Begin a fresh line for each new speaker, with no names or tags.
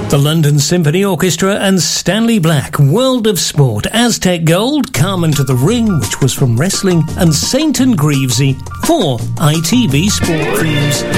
The London Symphony Orchestra and Stanley Black, World of Sport, Aztec Gold, Carmen to the Ring, which was from wrestling, and Saint and Greavesy for ITV Sport Themes.